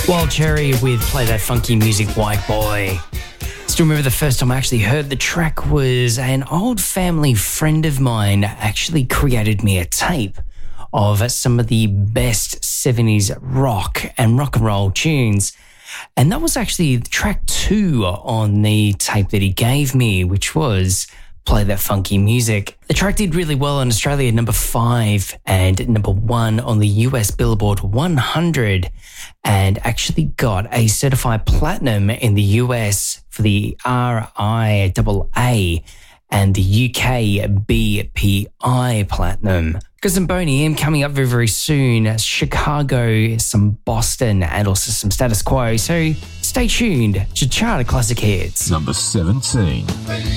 Wild Cherry with Play That Funky Music, White Boy. Still remember the first time I actually heard the track was an old family friend of mine actually created me a tape of some of the best 70s rock and roll tunes. And that was actually track 2 on the tape that he gave me, which was Play That Funky Music. The track did really well in Australia, number 5 and number 1 on the US Billboard 100, and actually got a certified platinum in the US for the RIAA and the UK BPI platinum. Got some Boney M coming up very, very soon. Chicago, some Boston, and also some Status Quo. So stay tuned to Chart of Classic Hits. Number 17.